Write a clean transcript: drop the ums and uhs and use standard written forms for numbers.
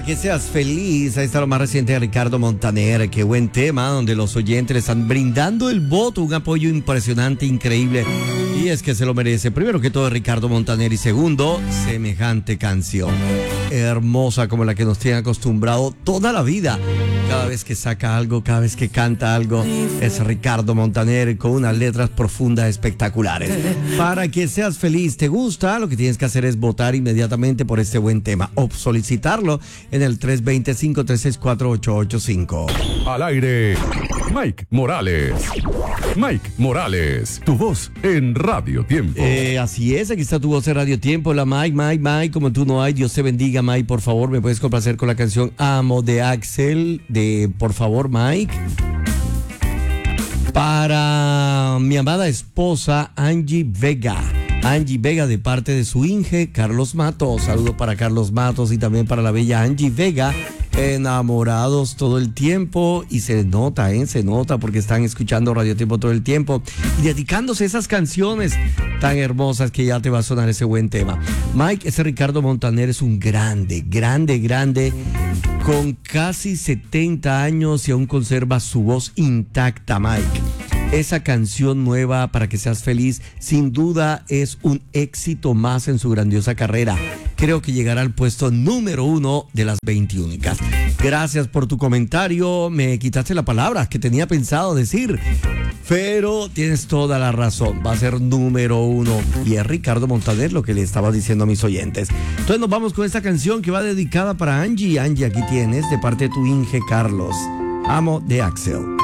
Para que seas feliz, ahí está lo más reciente de Ricardo Montaner. Qué buen tema, donde los oyentes le están brindando el voto, un apoyo impresionante, increíble. Y es que se lo merece. Primero que todo, Ricardo Montaner. Y segundo, semejante canción. Hermosa como la que nos tiene acostumbrado toda la vida. Cada vez que saca algo, cada vez que canta algo, es Ricardo Montaner con unas letras profundas espectaculares. Para que seas feliz, ¿te gusta? Lo que tienes que hacer es votar inmediatamente por este buen tema o solicitarlo en el 320-536-4885. Al aire, Mike Morales. Mike Morales, tu voz en Radio Tiempo. Así es, aquí está tu voz en Radio Tiempo. La Mike, como tú no hay. Dios te bendiga, Mike. Por favor, me puedes complacer con la canción Amo de Axel, por favor, Mike. Para mi amada esposa Angie Vega de parte de su Inge Carlos Matos. Saludo para Carlos Matos y también para la bella Angie Vega. Enamorados todo el tiempo y se nota porque están escuchando Radio Tiempo todo el tiempo y dedicándose a esas canciones tan hermosas que ya te va a sonar ese buen tema. Mike, ese Ricardo Montaner es un grande, con casi 70 años y aún conserva su voz intacta, Mike. Esa canción nueva, Para que seas feliz, sin duda es un éxito más en su grandiosa carrera. Creo que llegará al puesto número 1 de las 20 únicas. Gracias por tu comentario. Me quitaste la palabra que tenía pensado decir, pero tienes toda la razón. Va a ser número 1 y es Ricardo Montaner, lo que le estaba diciendo a mis oyentes. Entonces nos vamos con esta canción que va dedicada para Angie. Angie, aquí tienes de parte de tu Inge Carlos. Amo de Axel.